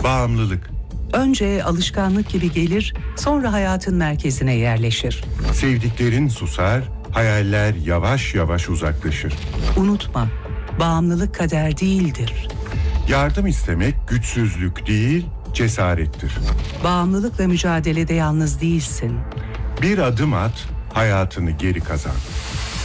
Bağımlılık. Önce alışkanlık gibi gelir, sonra hayatın merkezine yerleşir. Sevdiklerin susar, hayaller yavaş yavaş uzaklaşır. Unutma, bağımlılık kader değildir. Yardım istemek güçsüzlük değil, cesarettir. Bağımlılıkla mücadelede yalnız değilsin. Bir adım at, hayatını geri kazan.